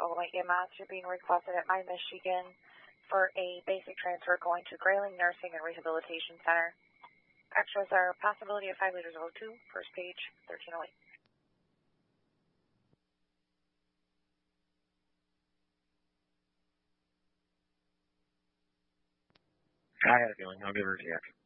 Illinois EMS. You're being requested at MyMichigan for a basic transfer going to Grayling Nursing and Rehabilitation Center. Extras are possibility of 5 liters of O2, first page, 1308. I had a feeling. I'll give her a check.